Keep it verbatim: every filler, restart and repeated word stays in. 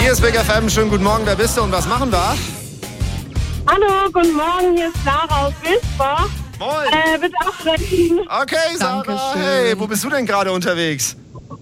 Hier ist Big F M. Schönen guten Morgen. Wer bist du und was machen wir? Hallo, guten Morgen. Hier ist Sarah aus Wilsbach. Moin. Äh, bitte abbrechen. Okay, Sarah. Dankeschön. Hey, wo bist du denn gerade unterwegs?